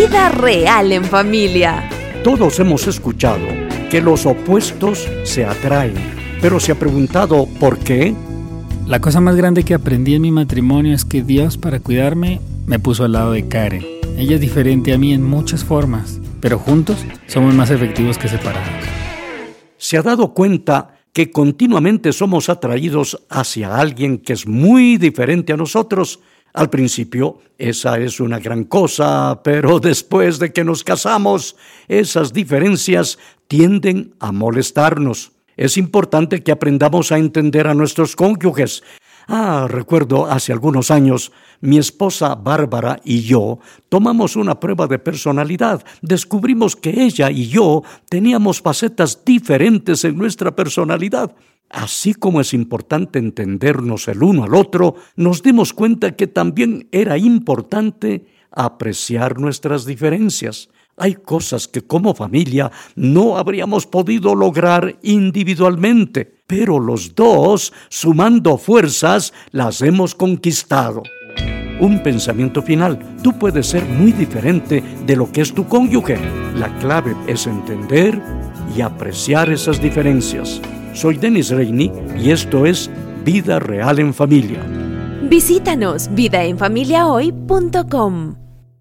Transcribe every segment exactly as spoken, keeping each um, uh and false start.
Vida real en familia. Todos hemos escuchado que los opuestos se atraen, pero ¿se ha preguntado por qué? La cosa más grande que aprendí en mi matrimonio es que Dios, para cuidarme, me puso al lado de Karen. Ella es diferente a mí en muchas formas, pero juntos somos más efectivos que separados. ¿Se ha dado cuenta que continuamente somos atraídos hacia alguien que es muy diferente a nosotros? Al principio, esa es una gran cosa, pero después de que nos casamos, esas diferencias tienden a molestarnos. Es importante que aprendamos a entender a nuestros cónyuges. Ah, recuerdo hace algunos años, mi esposa Bárbara y yo tomamos una prueba de personalidad. Descubrimos que ella y yo teníamos facetas diferentes en nuestra personalidad. Así como es importante entendernos el uno al otro, nos dimos cuenta que también era importante apreciar nuestras diferencias. Hay cosas que como familia no habríamos podido lograr individualmente, pero los dos, sumando fuerzas, las hemos conquistado. Un pensamiento final: tú puedes ser muy diferente de lo que es tu cónyuge. La clave es entender y apreciar esas diferencias. Soy Dennis Reini y esto es Vida Real en Familia. Visítanos vida en familia hoy punto com.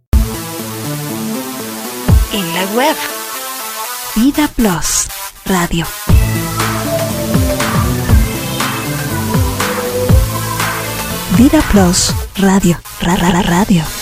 En la web Vida Plus Radio. Vida Plus Radio. Ra, ra, ra, radio.